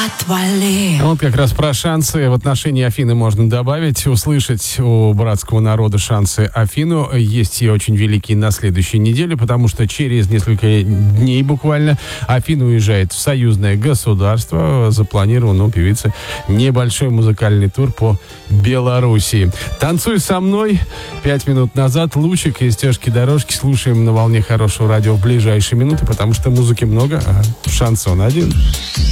отвали. Вот как раз про шансы в отношении Афины можно добавить. Услышать у братского народа шансы Афину есть и очень великие на следующей неделе, потому что через несколько дней буквально Афина уезжает в союзное государство. Запланирован у певицы небольшой музыкальный тур по Белоруссии. «Танцуй со мной» 5 минут назад. Лучик из «Стежки-дорожки» слушаем на волне хорошего радио в ближайшие минуты, потому что музыки много, а шансон один.